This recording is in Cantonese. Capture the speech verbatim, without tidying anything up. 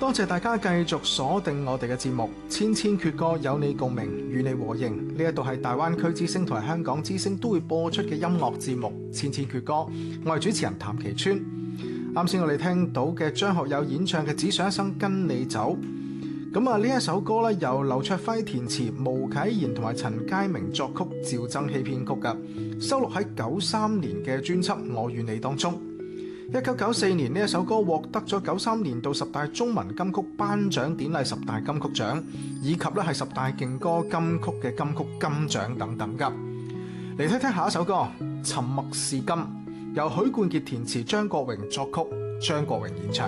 多謝大家繼續鎖定我哋嘅節目，千千闕歌有你共鳴，與你和應。呢一度係大灣區之聲同埋香港之聲都會播出嘅音樂節目《千千闕歌》，我係主持人譚其川。啱先我哋聽到嘅張學友演唱嘅《只想一生跟你走》，咁啊呢一首歌咧由劉卓輝填詞，毛啟賢同埋陳佳明作曲，趙增熹編曲噶，收錄喺九三年嘅專輯《我與你》當中。一九九四年呢一首歌獲得咗九三年度十大中文金曲頒獎典禮十大金曲獎，以及咧係十大勁歌金曲嘅金曲金獎等等噶。嚟聽聽下一首歌《沉默是金》，由許冠傑填詞，張國榮作曲，張國榮演唱。